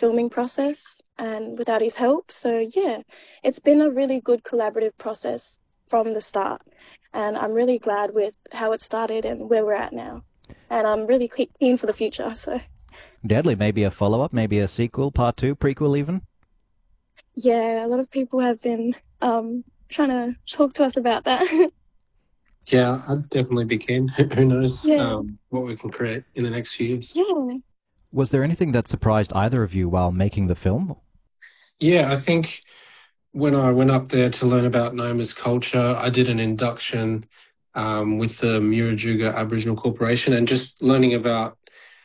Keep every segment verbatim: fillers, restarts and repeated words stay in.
filming process and without his help. So yeah, it's been a really good collaborative process from the start. And I'm really glad with how it started and where we're at now. And I'm really keen for the future. So Deadly, maybe a follow-up, maybe a sequel, part two, prequel even? yeah, a lot of people have been um, trying to talk to us about that. Yeah, I'd definitely be keen. Who knows Yeah, um, what we can create in the next few years. yeah. Was there anything that surprised either of you while making the film? Yeah, I think when I went up there to learn about Noma's culture, I did an induction um, with the Murajuga Aboriginal Corporation and just learning about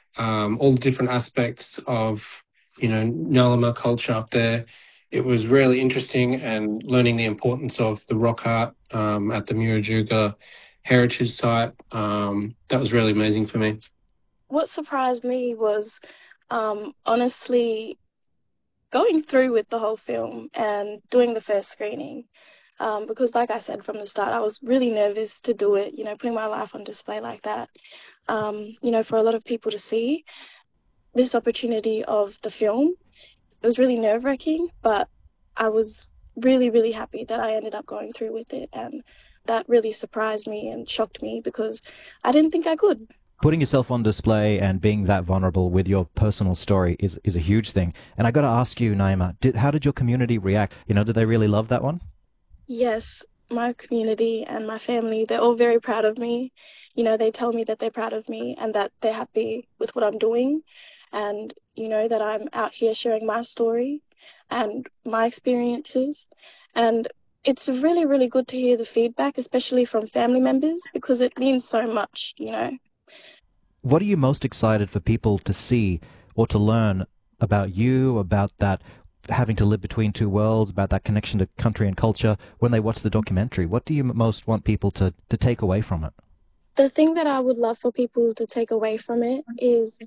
um, all the different aspects of, you know, Ngalama culture up there. It was really interesting and learning the importance of the rock art um, at the Murajuga Heritage Site. Um, that was really amazing for me. What surprised me was um, honestly going through with the whole film and doing the first screening. Um, because, like I said from the start, I was really nervous to do it, you know, putting my life on display like that, um, you know, for a lot of people to see this opportunity of the film. It was really nerve wracking, but I was really, really happy that I ended up going through with it. And that really surprised me and shocked me because I didn't think I could. Putting yourself on display and being that vulnerable with your personal story is, is a huge thing. And I got to ask you, Naima, did, how did your community react? You know, did they really love that one? Yes, my community and my family, they're all very proud of me. You know, they tell me that they're proud of me and that they're happy with what I'm doing and, you know, that I'm out here sharing my story and my experiences. And it's really, really good to hear the feedback, especially from family members, because it means so much, you know. What are you most excited for people to see or to learn about you, about that having to live between two worlds, about that connection to country and culture when they watch the documentary? What do you most want people to, to take away from it? The thing that I would love for people to take away from it is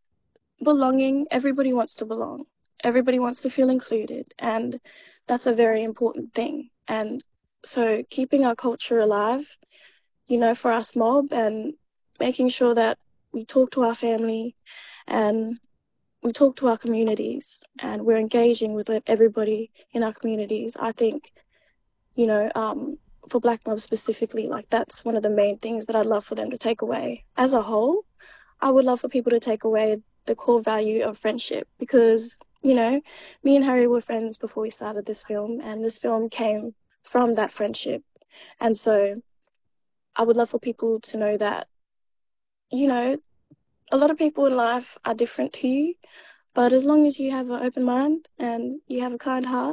belonging. Everybody wants to belong. Everybody wants to feel included. And that's a very important thing. And so keeping our culture alive, you know, for us mob and making sure that we talk to our family and we talk to our communities and we're engaging with everybody in our communities. I think, you know, um, for Black mob specifically, like that's one of the main things that I'd love for them to take away. As a whole, I would love for people to take away the core value of friendship because, you know, me and Harry were friends before we started this film, and this film came from that friendship. And so I would love for people to know that, you know, a lot of people in life are different to you, but as long as you have an open mind and you have a kind heart,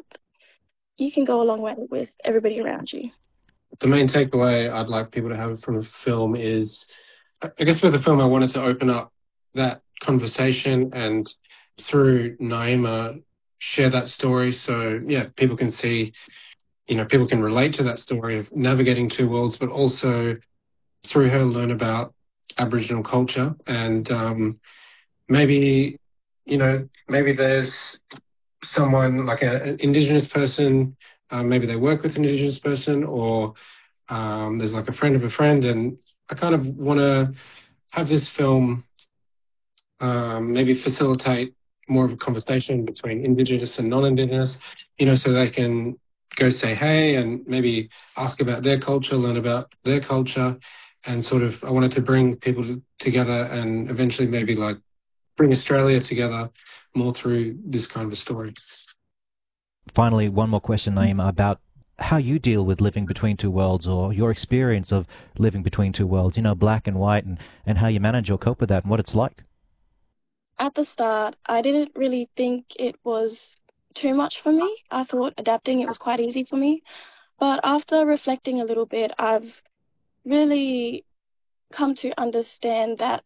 you can go a long way with everybody around you. The main takeaway I'd like people to have from the film is, I guess with the film, I wanted to open up that conversation and through Naima share that story. So yeah, people can see, you know, people can relate to that story of navigating two worlds, but also through her learn about Aboriginal culture and um, maybe, you know, maybe there's someone like a, an Indigenous person, uh, maybe they work with an Indigenous person or um, there's like a friend of a friend. And I kind of want to have this film um, maybe facilitate more of a conversation between Indigenous and non-Indigenous, you know, so they can go say hey and maybe ask about their culture, learn about their culture. And sort of, I wanted to bring people to, together and eventually maybe like bring Australia together more through this kind of a story. Finally, one more question, Naima, about how you deal with living between two worlds or your experience of living between two worlds, you know, black and white, and, and how you manage or cope with that and what it's like. At the start, I didn't really think it was too much for me. I thought adapting it was quite easy for me. But after reflecting a little bit, I've really come to understand that,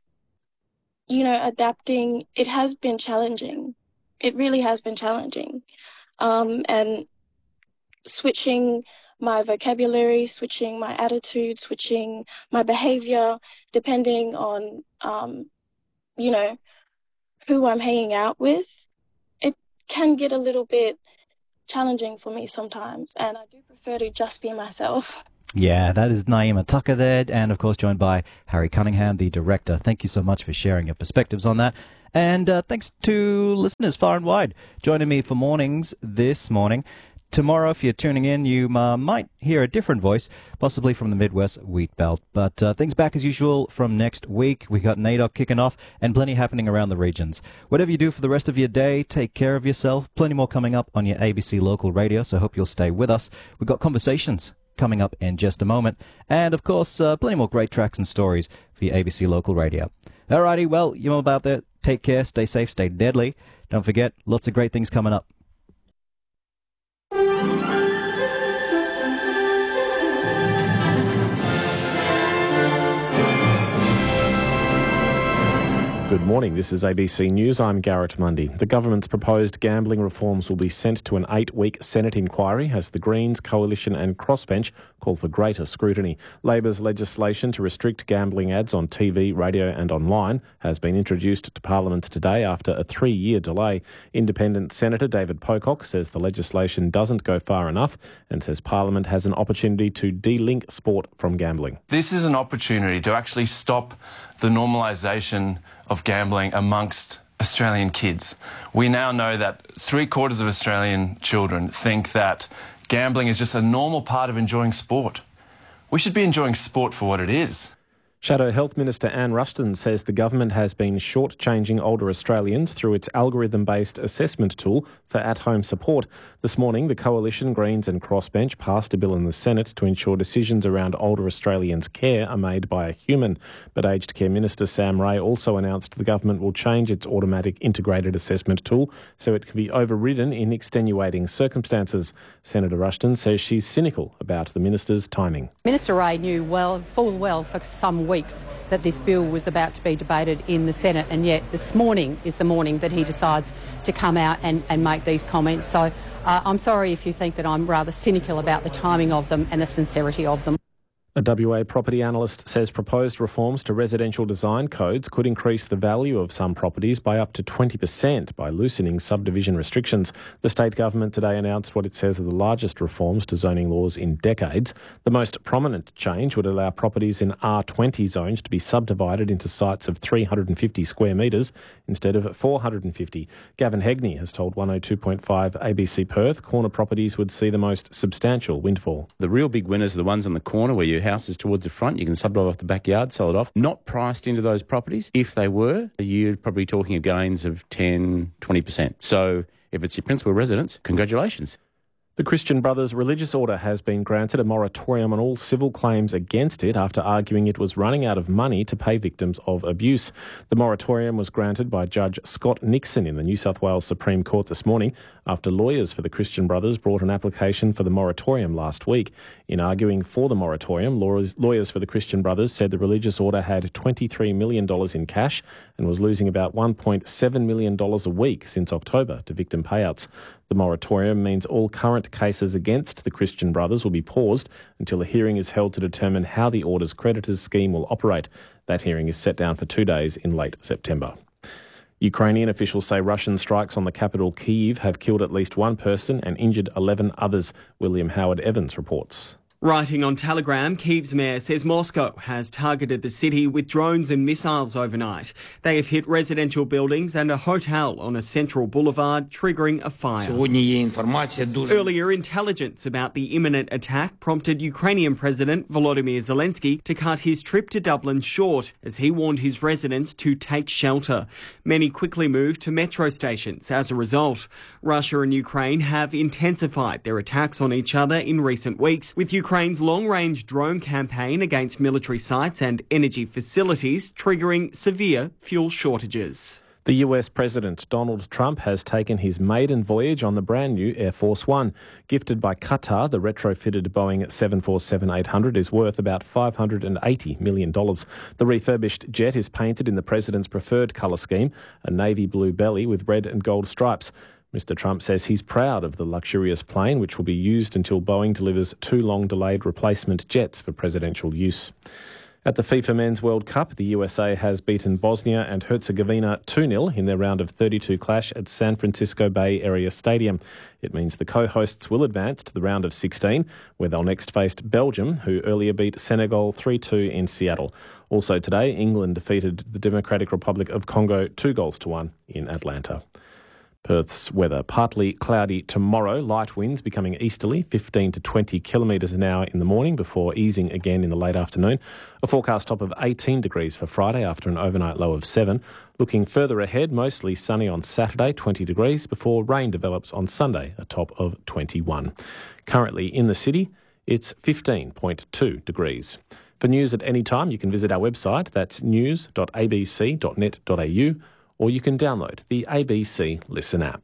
you know, adapting, it has been challenging. It really has been challenging. Um, and switching my vocabulary, switching my attitude, switching my behavior, depending on, um, you know, who I'm hanging out with, it can get a little bit challenging for me sometimes. And I do prefer to just be myself. Yeah, that is Naima Tucker there, and of course joined by Harry Cunningham, the director. Thank you so much for sharing your perspectives on that. And uh, thanks to listeners far and wide joining me for mornings this morning. Tomorrow, if you're tuning in, you uh, might hear a different voice, possibly from the Midwest Wheat Belt. But uh, things back as usual from next week. We got NAIDOC kicking off and plenty happening around the regions. Whatever you do for the rest of your day, take care of yourself. Plenty more coming up on your A B C local radio, so I hope you'll stay with us. We've got conversations coming up in just a moment. And, of course, uh, plenty more great tracks and stories for your A B C local radio. Alrighty, well, you know about that. Take care, stay safe, stay deadly. Don't forget, lots of great things coming up. Good morning, this is A B C News. I'm Garrett Mundy. The government's proposed gambling reforms will be sent to an eight-week Senate inquiry as the Greens, Coalition and Crossbench call for greater scrutiny. Labor's legislation to restrict gambling ads on T V, radio and online has been introduced to Parliament today after a three-year delay. Independent Senator David Pocock says the legislation doesn't go far enough and says Parliament has an opportunity to de-link sport from gambling. This is an opportunity to actually stop the normalisation of gambling amongst Australian kids. We now know that three quarters of Australian children think that gambling is just a normal part of enjoying sport. We should be enjoying sport for what it is. Shadow Health Minister Anne Ruston says the government has been shortchanging older Australians through its algorithm-based assessment tool for at-home support. This morning, the Coalition, Greens and Crossbench passed a bill in the Senate to ensure decisions around older Australians' care are made by a human. But Aged Care Minister Sam Ray also announced the government will change its automatic integrated assessment tool so it can be overridden in extenuating circumstances. Senator Ruston says she's cynical about the minister's timing. Minister Ray knew well, full well for some weeks that this bill was about to be debated in the Senate, and yet this morning is the morning that he decides to come out and, and make these comments. So uh, I'm sorry if you think that I'm rather cynical about the timing of them and the sincerity of them. A W A property analyst says proposed reforms to residential design codes could increase the value of some properties by up to twenty percent by loosening subdivision restrictions. The state government today announced what it says are the largest reforms to zoning laws in decades. The most prominent change would allow properties in R twenty zones to be subdivided into sites of three hundred fifty square metres instead of four hundred fifty. Gavin Hegney has told one oh two point five A B C Perth corner properties would see the most substantial windfall. The real big winners are the ones on the corner where your house is towards the front. You can subdivide off the backyard, sell it off. Not priced into those properties. If they were, you're probably talking of gains of ten, twenty percent. So if it's your principal residence, congratulations. The Christian Brothers religious order has been granted a moratorium on all civil claims against it after arguing it was running out of money to pay victims of abuse. The moratorium was granted by Judge Scott Nixon in the New South Wales Supreme Court this morning after lawyers for the Christian Brothers brought an application for the moratorium last week. In arguing for the moratorium, lawyers, lawyers for the Christian Brothers said the religious order had twenty-three million dollars in cash and was losing about one point seven million dollars a week since October to victim payouts. The moratorium means all current cases against the Christian Brothers will be paused until a hearing is held to determine how the order's creditors scheme will operate. That hearing is set down for two days in late September. Ukrainian officials say Russian strikes on the capital Kyiv have killed at least one person and injured eleven others. William Howard Evans reports. Writing on Telegram, Kyiv's mayor says Moscow has targeted the city with drones and missiles overnight. They have hit residential buildings and a hotel on a central boulevard, triggering a fire. Earlier, intelligence about the imminent attack prompted Ukrainian President Volodymyr Zelensky to cut his trip to Dublin short as he warned his residents to take shelter. Many quickly moved to metro stations as a result. Russia and Ukraine have intensified their attacks on each other in recent weeks, with Ukraine Ukraine's long-range drone campaign against military sites and energy facilities triggering severe fuel shortages. The U S President Donald Trump has taken his maiden voyage on the brand new Air Force One. Gifted by Qatar, the retrofitted Boeing seven forty-seven eight hundred is worth about five hundred eighty million dollars. The refurbished jet is painted in the president's preferred colour scheme, a navy blue belly with red and gold stripes. Mister Trump says he's proud of the luxurious plane, which will be used until Boeing delivers two long-delayed replacement jets for presidential use. At the FIFA Men's World Cup, the U S A has beaten Bosnia and Herzegovina two nil in their round of thirty-two clash at San Francisco Bay Area Stadium. It means the co-hosts will advance to the round of sixteen, where they'll next face Belgium, who earlier beat Senegal three two in Seattle. Also today, England defeated the Democratic Republic of Congo two goals to one in Atlanta. Perth's weather, partly cloudy tomorrow, light winds becoming easterly, fifteen to twenty kilometres an hour in the morning before easing again in the late afternoon. A forecast top of eighteen degrees for Friday after an overnight low of seven. Looking further ahead, mostly sunny on Saturday, twenty degrees, before rain develops on Sunday, a top of twenty-one. Currently in the city, it's fifteen point two degrees. For news at any time, you can visit our website, that's news dot a b c dot net dot a u, or you can download the A B C Listen app.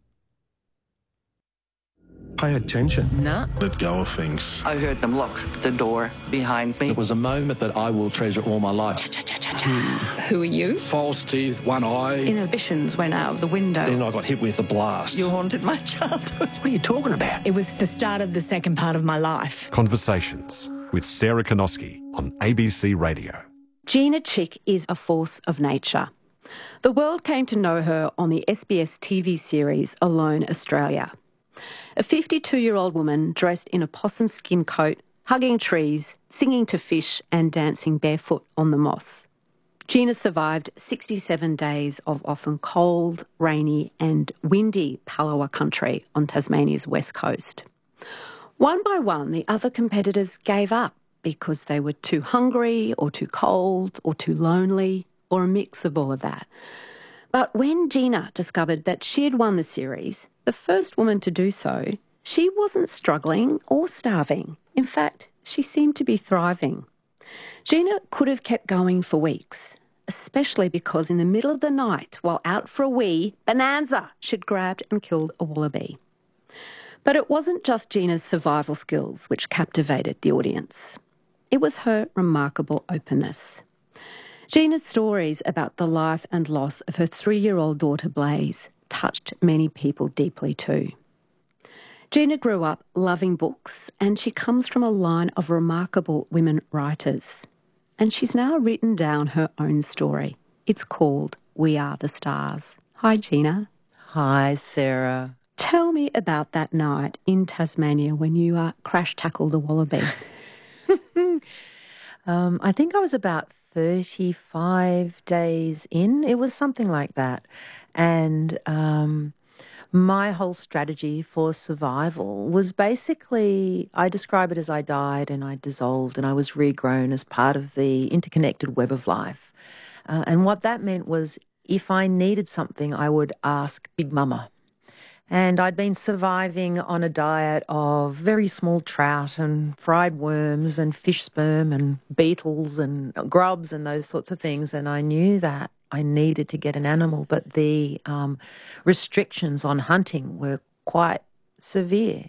Pay attention. Nah. Let go of things. I heard them lock the door behind me. It was a moment that I will treasure all my life. Who are you? False teeth, one eye. Inhibitions went out of the window. Then I got hit with a blast. You haunted my childhood. What are you talking about? It was the start of the second part of my life. Conversations with Sarah Konoski on A B C Radio. Gina Chick is a force of nature. The world came to know her on the S B S T V series Alone Australia. A fifty-two-year-old woman dressed in a possum skin coat, hugging trees, singing to fish and dancing barefoot on the moss. Gina survived sixty-seven days of often cold, rainy and windy Palawa country on Tasmania's west coast. One by one, the other competitors gave up because they were too hungry or too cold or too lonely, or a mix of all of that. But when Gina discovered that she had won the series, the first woman to do so, she wasn't struggling or starving. In fact, she seemed to be thriving. Gina could have kept going for weeks, especially because in the middle of the night, while out for a wee, Bonanza, she'd grabbed and killed a wallaby. But it wasn't just Gina's survival skills which captivated the audience. It was her remarkable openness. Gina's stories about the life and loss of her three-year-old daughter Blaze touched many people deeply too. Gina grew up loving books, and she comes from a line of remarkable women writers. And she's now written down her own story. It's called We Are the Stars. Hi, Gina. Hi, Sarah. Tell me about that night in Tasmania when you uh, crash-tackled a wallaby. um, I think I was about thirty-five days in. It was something like that. And um, my whole strategy for survival was basically, I describe it as I died and I dissolved and I was regrown as part of the interconnected web of life. Uh, and what that meant was if I needed something, I would ask Big Mama. And I'd been surviving on a diet of very small trout and fried worms and fish sperm and beetles and grubs and those sorts of things. And I knew that I needed to get an animal, but the um, restrictions on hunting were quite severe.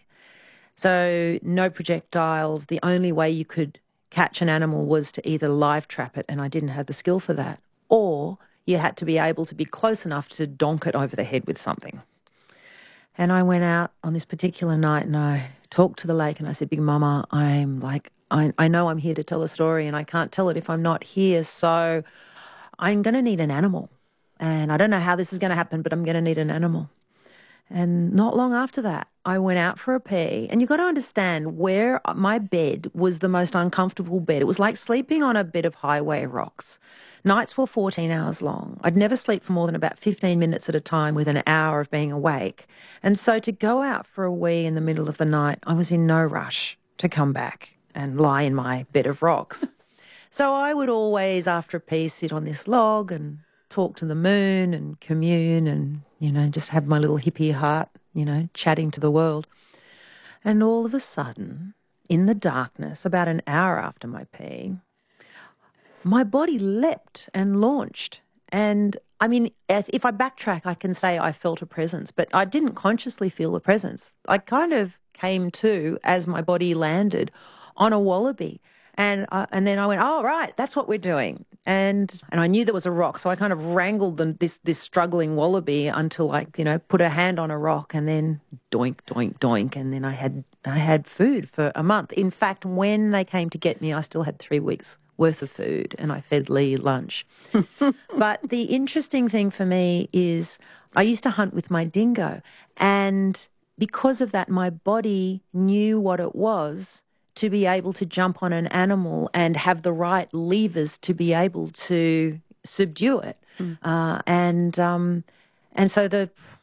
So no projectiles. The only way you could catch an animal was to either live trap it, and I didn't have the skill for that, or you had to be able to be close enough to donk it over the head with something. And I went out on this particular night and I talked to the lake and I said, Big Mama, I'm like, I, I know I'm here to tell a story and I can't tell it if I'm not here. So I'm going to need an animal. And I don't know how this is going to happen, but I'm going to need an animal. And not long after that, I went out for a pee. And you've got to understand where my bed was the most uncomfortable bed. It was like sleeping on a bed of highway rocks. Nights were fourteen hours long. I'd never sleep for more than about fifteen minutes at a time with an hour of being awake. And so to go out for a wee in the middle of the night, I was in no rush to come back and lie in my bed of rocks. So I would always, after a pee, sit on this log and talk to the moon and commune and, you know, just have my little hippie heart, you know, chatting to the world. And all of a sudden, in the darkness, about an hour after my pee, my body leapt and launched. And, I mean, if I backtrack, I can say I felt a presence, but I didn't consciously feel the presence. I kind of came to as my body landed on a wallaby. And uh, and then I went, oh, right, that's what we're doing. And and I knew there was a rock, so I kind of wrangled the, this this struggling wallaby until I, you know, put a hand on a rock and then doink, doink, doink. And then I had I had food for a month. In fact, when they came to get me, I still had three weeks worth of food, and I fed Lee lunch. But the interesting thing for me is I used to hunt with my dingo, and because of that, my body knew what it was to be able to jump on an animal and have the right levers to be able to subdue it. Mm. Uh, and um, and so the